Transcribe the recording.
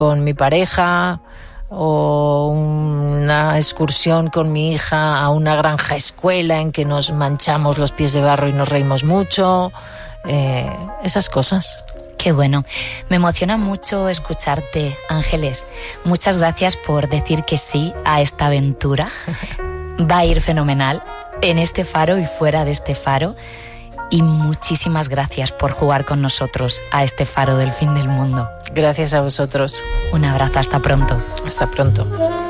con mi pareja, o una excursión con mi hija a una granja escuela en que nos manchamos los pies de barro y nos reímos mucho, esas cosas. Qué bueno. Me emociona mucho escucharte, Ángeles. Muchas gracias por decir que sí a esta aventura. Va a ir fenomenal en este faro y fuera de este faro. Y muchísimas gracias por jugar con nosotros a este faro del fin del mundo. Gracias a vosotros. Un abrazo, hasta pronto. Hasta pronto.